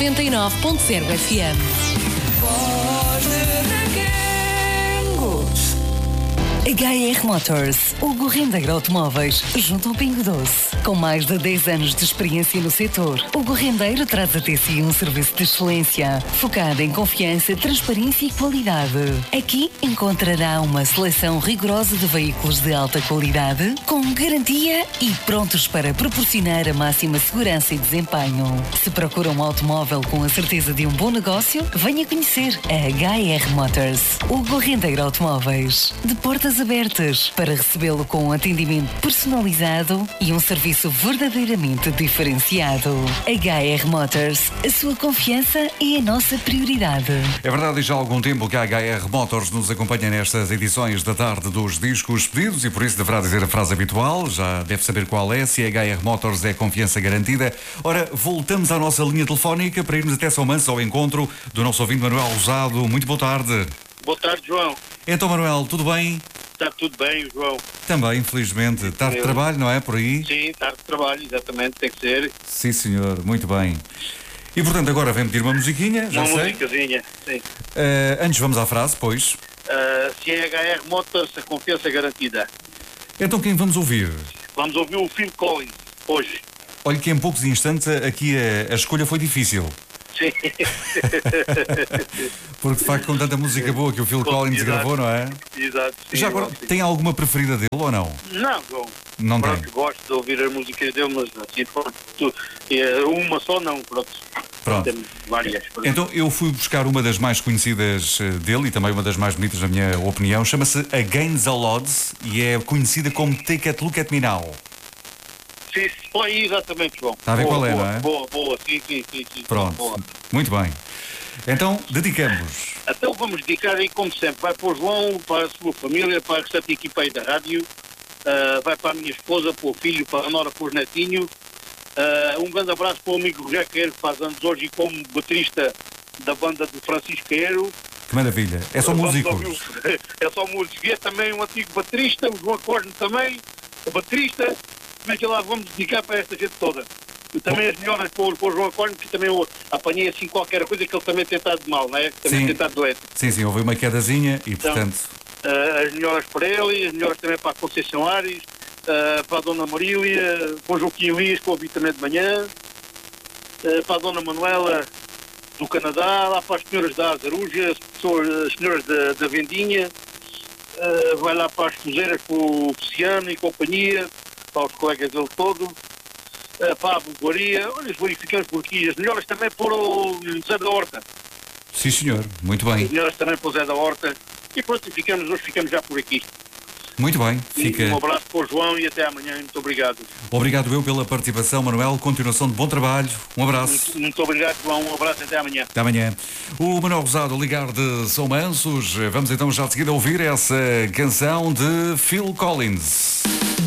99.0 FM. HR Motors, Hugo Rendeiro Automóveis, junto ao Pingo Doce. Com mais de 10 anos de experiência no setor, Hugo Rendeiro traz até si um serviço de excelência, focado em confiança, transparência e qualidade. Aqui encontrará uma seleção rigorosa de veículos de alta qualidade, com garantia e prontos para proporcionar a máxima segurança e desempenho. Se procura um automóvel com a certeza de um bom negócio, venha conhecer a HR Motors, Hugo Rendeiro Automóveis. De portas abertas para recebê-lo com um atendimento personalizado e um serviço verdadeiramente diferenciado. HR Motors, a sua confiança é a nossa prioridade. É verdade, e já há algum tempo que a HR Motors nos acompanha nestas edições da tarde dos discos pedidos e por isso deverá dizer a frase habitual, já deve saber qual é, se a HR Motors é confiança garantida. Ora, voltamos à nossa linha telefónica para irmos até São Manso ao encontro do nosso ouvinte Manuel Rosado. Muito boa tarde. Boa tarde, João. Então, Manuel, tudo bem? Está tudo bem, João? Também, infelizmente. Tarde de trabalho, não é? Por aí? Sim, tarde de trabalho, exatamente, tem que ser. Sim, senhor, muito bem. E, portanto, agora vem pedir uma musiquinha, já sei. Uma musicazinha, sim. Antes vamos à frase, pois. Se é HR Motors, a confiança garantida. Então, quem vamos ouvir? Vamos ouvir o Phil Collins, hoje. Olha que em poucos instantes aqui a escolha foi difícil. Sim. Porque, de facto, com tanta música boa que o Phil Collins gravou, não é? Exato. Sim, já agora, tem alguma preferida dele ou não? Não, João. Não tem? Gosto de ouvir as músicas dele, mas assim, uma só não, pronto. Temos várias. Então, eu fui buscar uma das mais conhecidas dele e também uma das mais bonitas, na minha opinião. Chama-se Against All Odds e é conhecida como Take a Look at Me Now. Sim, foi exatamente, João. Está a ver qual é, não é? Boa, sim. Pronto, boa. Muito bem. Então, dedicamos. Então vamos dedicar aí, como sempre, vai para o João, para a sua família, para a restante equipa aí da rádio, vai para a minha esposa, para o filho, para a nora, para os netinhos. Um grande abraço para o amigo Rogério Queiro, que faz anos hoje e como baterista da banda do Francisco Queiro. Que maravilha. É só músicos. É só músicos. E é também um antigo baterista, o João Cosme também, o baterista. Como é que lá vamos dedicar para esta gente toda? E também as melhoras para o João Cosme, que também eu apanhei assim qualquer coisa que ele também tem estado mal, não é? Que também tem estado doente. Sim, houve uma quedazinha e, então, portanto... as melhoras para ele, as melhoras também para a Conceição Ares, para a Dona Marília, para o Joaquim Luís, que ouvi também de manhã, para a Dona Manuela do Canadá, lá para as senhoras da Azaruja, as senhoras da Vendinha, vai lá para as cozeiras, para o Oceano e companhia, para os colegas dele todo, para a Bulgaria. Olha, ficamos por aqui. As melhoras também para o Zé da Horta. Sim, senhor. Muito bem. As melhoras também para o Zé da Horta. E pronto, hoje ficamos já por aqui. Muito bem. Um abraço para o João e até amanhã. Muito obrigado. Obrigado eu pela participação, Manuel. Continuação de bom trabalho. Um abraço. Muito obrigado, João. Um abraço até amanhã. Até amanhã. O Manuel Rosado, ligar de São Mansos. Vamos então já de seguida ouvir essa canção de Phil Collins.